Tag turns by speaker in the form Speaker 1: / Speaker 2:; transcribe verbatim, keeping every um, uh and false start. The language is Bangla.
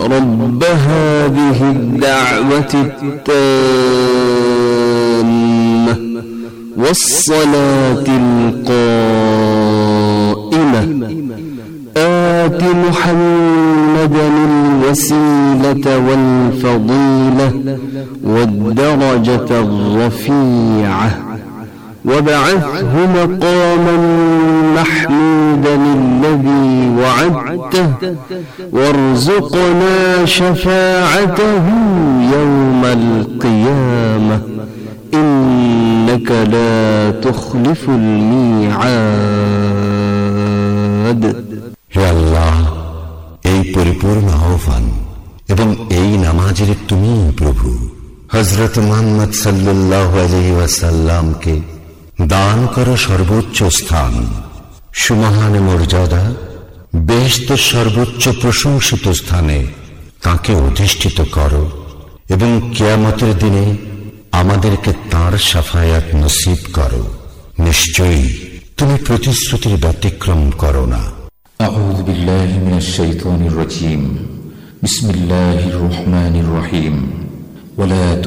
Speaker 1: رب هذه الدعوة التامة والصلاة القائمة آت محمدا الوسيلة والفضيلة والدرجة الرفيعة وابعثه مقاما محمودا الذي وعدته وارزقنا شفاعته يوم القيامة إنك لا تخلف الميعاد.
Speaker 2: হে আল্লাহ, এই পরিপূর্ণ আহ্বান এবং এই নামাজের তুমি প্রভু হযরত মুহাম্মদ সাল্লাল্লাহু আলাইহি ওয়াসাল্লামকে দান করো সর্বোচ্চ স্থান, সুমহান মর্যাদা, বেহেশতের সর্বোচ্চ প্রশংসিত স্থানে তাকে অধিষ্ঠিত করো এবং কিয়ামতের দিনে আমাদেরকে তাঁর শাফায়াত নসিব করো। নিশ্চয়ই তুমি প্রতিশ্রুতির ব্যতিক্রম করো না।
Speaker 3: আউযু বিল্লাহি মিনাশ শাইতানির রাজীম। বিসমিল্লাহির রহমানির রহিম। ওয়ালা